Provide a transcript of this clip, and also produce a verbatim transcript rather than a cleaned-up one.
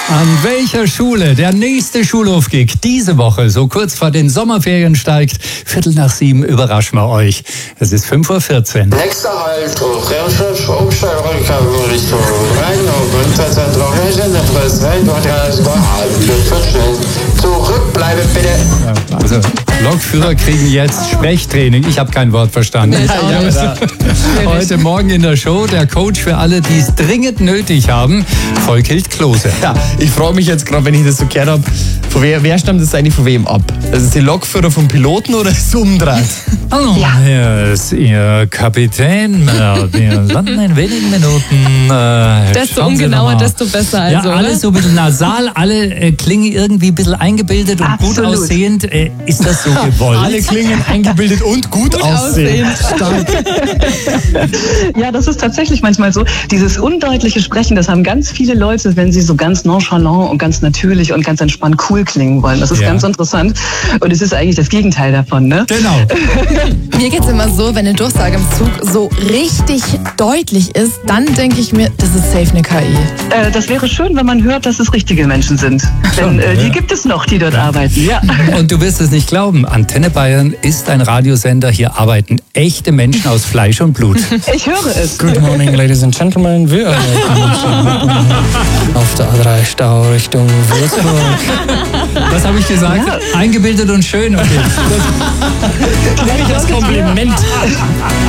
An welcher Schule der nächste Schulhofgig diese Woche so kurz vor den Sommerferien steigt? Viertel nach sieben überraschen wir euch. Es ist fünf Uhr vierzehn. Nächster Halt, Umsteigung Richtung Rhein und Zentrum Zurückbleiben bitte. Also Lokführer kriegen jetzt Sprechtraining. Ich habe kein Wort verstanden. Ja, ja, Heute Morgen in der Show der Coach für alle, die es dringend nötig haben, Volkhild Klose. Ja, ich frage mich jetzt gerade, wenn ich das so gehört habe, von wer, wer stammt das eigentlich von wem ab? Also ist die Lokführer vom Piloten oder ist es umgedreht? Hallo, Ja. hier ist Ihr Kapitän. Ja, wir landen in wenigen Minuten. Äh, Desto schauen Sie doch ungenauer, mal. desto besser. Also, Ja, alles oder? so ein bisschen nasal, alle äh, klingen irgendwie ein bisschen eingebildet und gut Absolut. aussehend. Äh, ist das so gewollt? Alle klingen eingebildet und gut, Gut aussehen. aussehen. Ja, das ist tatsächlich manchmal so. Dieses undeutliche Sprechen, das haben ganz viele Leute, wenn sie so ganz nonchalant und ganz natürlich und ganz entspannt cool klingen wollen. Das ist Ja. ganz interessant. Und es ist eigentlich das Gegenteil davon, ne? Genau. Mir geht's immer so, wenn eine Durchsage im Zug so richtig deutlich ist, dann denke ich mir, das ist safe eine K I. Äh, das wäre schön, wenn man hört, dass es richtige Menschen sind. Denn äh, die ja. gibt es noch, die dort arbeiten. Ja. Und du wirst es nicht glauben, Antenne Bayern ist ein Radiosender. Hier arbeiten echte Menschen aus Fleisch und Blut. Ich höre es. Good morning, ladies and gentlemen. Wir arbeiten auf der A drei Stau Richtung Würzburg. Was habe ich gesagt? Ja. Eingebildet und schön. Okay. Das nehme ich als Kompliment.